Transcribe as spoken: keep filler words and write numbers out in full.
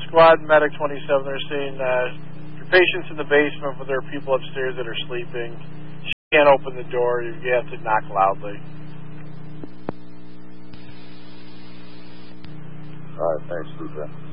squad, medic twenty-seven, they're saying that your patient's in the basement, but there are people upstairs that are sleeping. She can't open the door. You have to knock loudly. All right, thanks, Luca.